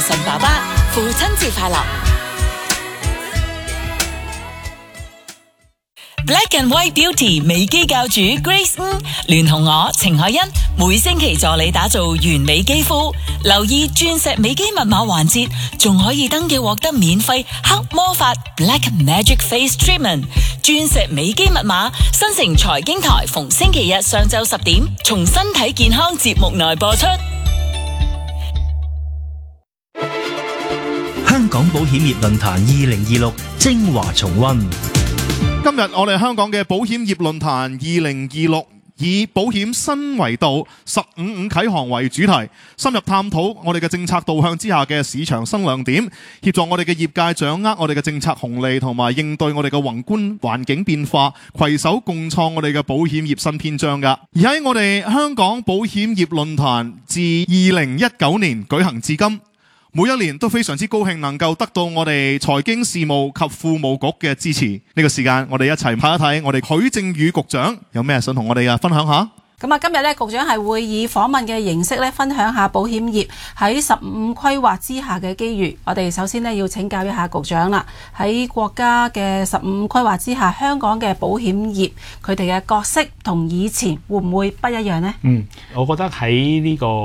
神爸爸父親節快樂。Black and White Beauty 美肌教主 Grace 聯同我程海欣每星期助你打造完美肌膚，留意鑽石美肌密碼環節，仲可以登記獲得免費黑魔法 Black Magic Face Treatment。鑽石美肌密碼新城財經台逢星期日上晝10點，從身體健康節目內播出。 香港保險業論壇2026精華重溫。 今日我哋香港嘅保險業論壇2026以保險新維度15啟航為主題，深入探討我哋嘅政策導向之下嘅市場新亮點，協助我哋嘅業界掌握我哋嘅政策紅利，同埋應對我哋嘅宏觀環境變化，攜手共創我哋嘅保險業新篇章㗎。而喺我哋香港保險業論壇自2019年舉行至今，每一年都非常之高興能夠得到我哋財經事務及庫務局嘅支持。呢個時間我哋一齊睇一睇我哋許正宇局長有咩想同我哋分享下。 咁啊，今日咧局長係會以訪問嘅形式咧，分享下保險業喺15規劃之下嘅機遇。我哋首先咧要請教一下局長啦，喺國家嘅15規劃之下，香港嘅保險業佢哋嘅角色同以前會唔會不一樣呢？ 我覺得喺呢個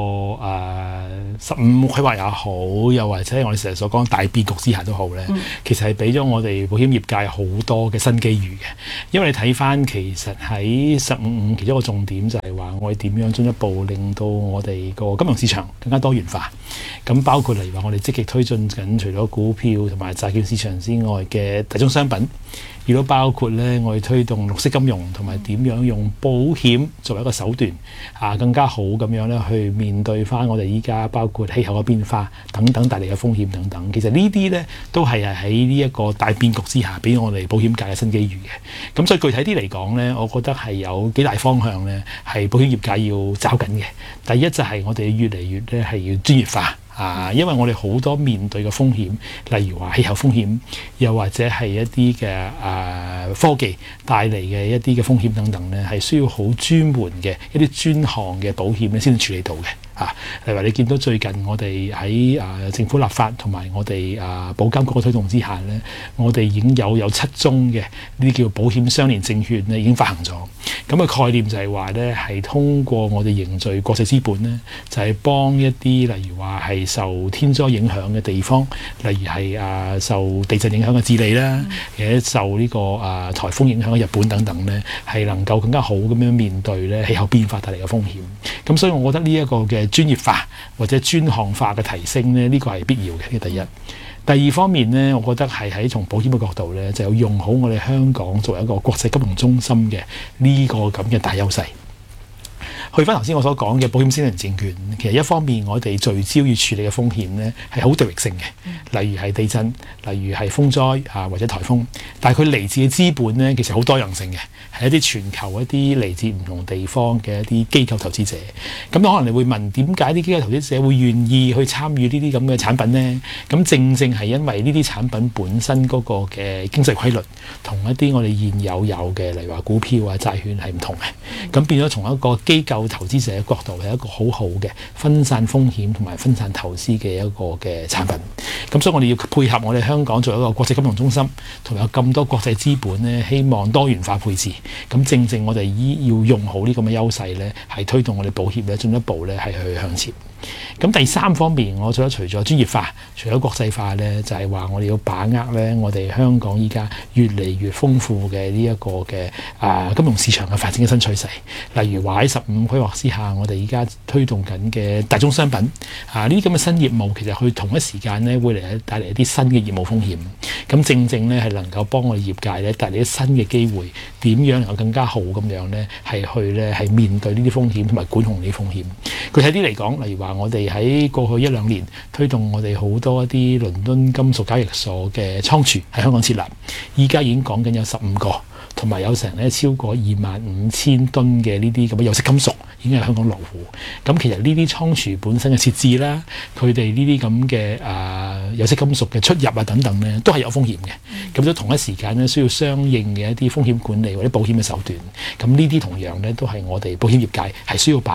15規劃也好，又或者我哋成日所講大變局之下都好咧，其實係俾咗我哋保險業界好多嘅新機遇嘅。因為你睇翻其實喺15其中一個重點就係話我哋點樣進一步令到我哋個金融市場更加多元化。咁包括例如話我哋積極推進緊除咗股票同埋債券市場之外嘅大宗商品，亦都包括咧我哋推動綠色金融同埋點樣用保險作為一個手段更加好咁樣咧去面對翻我哋依家包括氣候嘅變化等等帶嚟嘅風險等等。其實呢啲咧都係喺呢一個大變局之下俾我哋保險界嘅新機遇嘅。咁所以具體啲嚟講咧，我覺得係有幾大方向咧係保險業界要抓緊嘅。第一就係我哋越嚟越咧係要專業化。因為我哋好多面對嘅風險，例如話氣候風險，又或者係一啲嘅科技帶嚟嘅一啲嘅風險等等咧，係需要好專門嘅一啲專項嘅保險咧先至處理到嘅。例如話你見到最近我哋喺政府立法同埋我哋保監局嘅推動之下咧，我哋已經有7宗嘅呢啲叫保險相連證券咧已經發行咗。咁嘅概念就係話咧係通過我哋凝聚國際資本咧，就係幫一啲例如話係受天災影響嘅地方，例如係受地震影響嘅智利啦，或者受呢個颱風影響嘅日本等等咧，係能夠更加好咁樣面對咧氣候變化帶嚟嘅風險。咁所以我覺得呢一個嘅專業化或者專項化嘅提升咧，呢個係必要嘅。呢個第一。第二方面咧，我覺得係喺從保險嘅角度咧，就有用好我哋香港作為一個國際金融中心嘅呢個咁嘅大優勢。去翻頭先我所講嘅保險先行證券，其實一方面我哋聚焦要處理嘅風險咧係好地域性嘅，例如係地震，例如係風災或者颱風，但係佢嚟自嘅資本咧其實好多樣性嘅，係一啲全球一啲嚟自唔同地方嘅一啲機構投資者。咁可能你會問點解啲機構投資者會願意去參與呢啲咁嘅產品呢？咁正係因為呢啲產品本身嗰個嘅經濟規律同一啲我哋現有嘅，例如話股票債券係唔同嘅。咁變咗從一個機構投資者嘅角度係一個好好嘅分散風險同埋分散投資嘅一個嘅產品。咁所以我哋要配合我哋香港做一個國際金融中心，同埋有咁多國際資本呢，希望多元化配置。咁正我哋要用好呢咁嘅優勢呢，係推動我哋保險咧進一步咧係去向前。咁第三方面，我覺得除咗專業化，除咗國際化呢，就係話我哋要把握呢我哋香港依家越嚟越豐富嘅呢一個嘅金融市場嘅發展嘅新趨勢。例如話喺15規劃之下，我哋依家推動緊嘅大宗商品呢啲咁嘅新業務，其實佢同一時間呢會帶嚟一啲新嘅業務風險。咁正呢係能夠幫我哋業界呢帶嚟啲新嘅機會，點樣能夠更加好咁樣呢係去呢係面對呢啲風險同埋管控呢啲風險。具體啲嚟講，例如話我哋喺過去1-2年推動我哋好多一啲倫敦金屬交易所嘅倉儲喺香港設立，依家已經講緊有15個，同埋有成咧超過25,000噸嘅呢啲咁嘅有色金屬已經喺香港落戶。咁其實呢啲倉儲本身嘅設置啦，佢哋呢啲咁嘅有色金屬嘅出入等等咧，都係有風險嘅。咁所以同一時間咧，需要相應嘅一啲風險管理或者保險嘅手段。咁呢啲同樣咧都係我哋保險業界係需要把握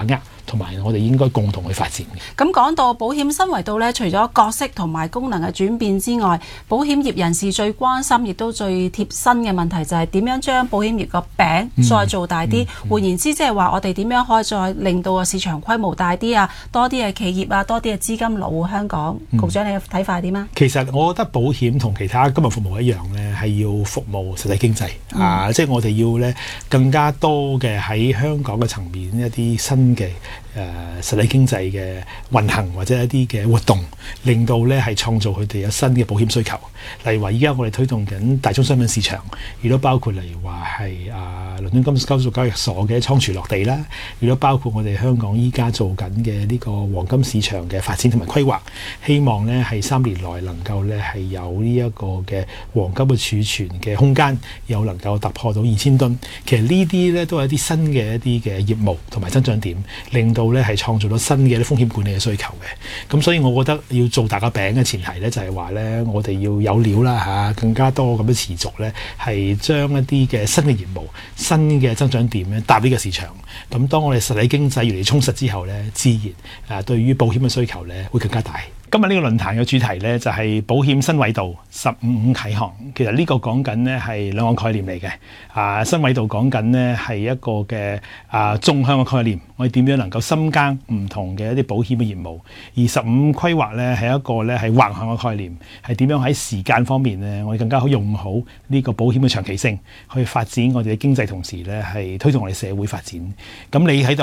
同埋我哋應該共同去發展嘅。 咁講到保險新維度呢，除咗角色同埋功能嘅轉變之外，保險業人士最關心亦都最貼身嘅問題就係點樣將保險業個餅再做大啲。換言之，即係話我哋點樣可以再令到個市場規模大啲啊，多啲嘅企業啊，多啲嘅資金流香港。局長你嘅睇法係點啊？ 其實我覺得保險同其他金融服務一樣呢，係要服務實體經濟即係我哋要呢更加多嘅喺香港嘅層面一啲新嘅實體經濟嘅運行或者一啲嘅活動，令到呢係創造佢哋有新嘅保險需求。例如話，依家我哋推動緊大宗商品市場，亦都包括例如話係倫敦金交易所嘅倉儲落地啦，亦都包括我哋香港依家做緊嘅呢個黃金市場嘅發展同埋規劃，希望呢係3年內能夠呢係有呢一個嘅黃金嘅儲存嘅空間，又能夠突破到2000噸。其實呢啲呢都係一啲新嘅一啲嘅業務同埋增長點，令到呢係創造到新嘅風險管理嘅需求嘅。咁所以我覺得要做大個餅嘅前提呢，就係話呢，我哋要有料啦更加多咁樣持續呢，係將一啲嘅新嘅業務、新嘅增長點呢搭呢個市場。咁當我哋實體經濟越嚟越充實之後呢，自然對於保險嘅需求呢會更加大。今日呢個論壇嘅主題呢，就係保險新維度15.5啟航。其實呢個講緊呢係兩個概念嚟嘅。新維度講緊呢係一個嘅縱向嘅概念，我哋點樣能夠深耕唔同嘅一啲保險嘅業務。而15規劃呢係一個呢係橫向嘅概念，係點樣喺時間方面呢，我哋更加好用好呢個保險嘅長期性，去發展我哋嘅經濟，同時呢係推動我哋社會發展。咁你喺度